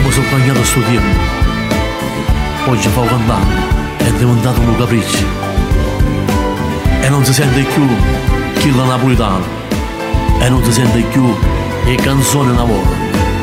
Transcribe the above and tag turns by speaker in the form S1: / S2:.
S1: mi sono bagnato a sto tempo. Oggi fa 40 anni, è diventato un capriccio. E non si sente più chi la napolitana. E non si sente più le canzoni napoletane.